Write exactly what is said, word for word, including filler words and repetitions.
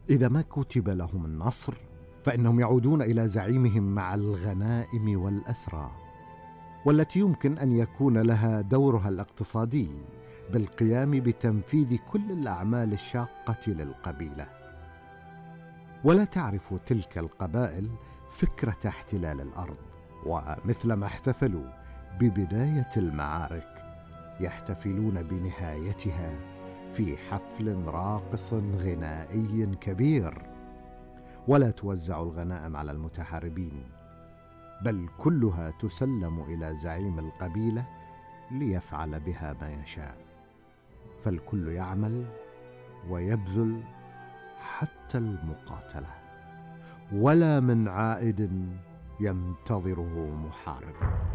إذا ما كتب لهم النصر فإنهم يعودون إلى زعيمهم مع الغنائم والأسرى، والتي يمكن أن يكون لها دورها الاقتصادي بالقيام بتنفيذ كل الأعمال الشاقة للقبيلة. ولا تعرف تلك القبائل فكرة احتلال الأرض، ومثلما احتفلوا ببداية المعارك يحتفلون بنهايتها في حفل راقص غنائي كبير. ولا توزع الغنائم على المتحاربين، بل كلها تسلم إلى زعيم القبيلة ليفعل بها ما يشاء، فالكل يعمل ويبذل حتى المقاتلة، ولا من عائد ينتظره محارب.